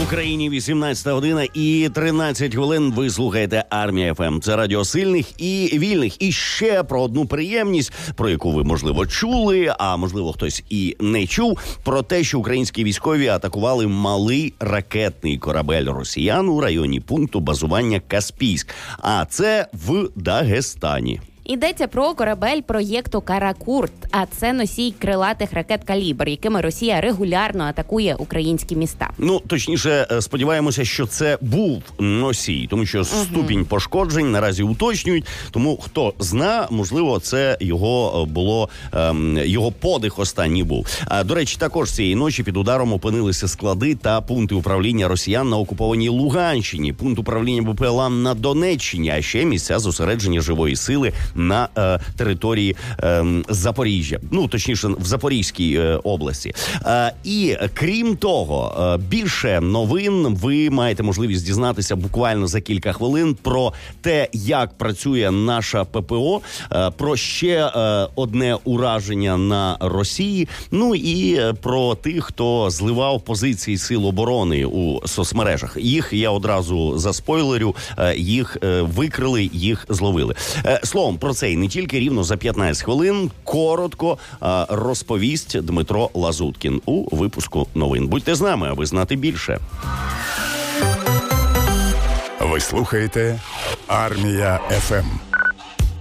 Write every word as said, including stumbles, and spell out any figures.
Україні вісімнадцята година і тринадцять хвилин. Ви слухаєте Армія ФМ. Це радіо сильних і вільних. І ще про одну приємність, про яку ви, можливо, чули, а можливо, хтось і не чув, про те, що українські військові атакували малий ракетний корабель росіян у районі пункту базування Каспійськ. А це в Дагестані. Йдеться про корабель проєкту «Каракурт», а це носій крилатих ракет «Калібр», якими Росія регулярно атакує українські міста. Ну, точніше, сподіваємося, що це був носій, тому що ступінь пошкоджень наразі уточнюють, тому хто зна, можливо, це його було, ем, його подих останній був. А, до речі, також цієї ночі під ударом опинилися склади та пункти управління росіян на окупованій Луганщині, пункт управління БПЛА на Донеччині, а ще місця зосередження живої сили на е, території е, Запоріжжя, ну, точніше, в Запорізькій е, області. Е, і, крім того, е, більше новин ви маєте можливість дізнатися буквально за кілька хвилин про те, як працює наша ППО, е, про ще е, одне ураження на Росії, ну і е, про тих, хто зливав позиції сил оборони у соцмережах. Їх, я одразу заспойлерю, е, їх е, викрили, їх зловили. Е, словом, про це і не тільки, рівно за п'ятнадцять хвилин коротко а, розповість Дмитро Лазуткін у випуску новин. Будьте з нами, аби знати більше. Ви слухаєте Армія ФМ.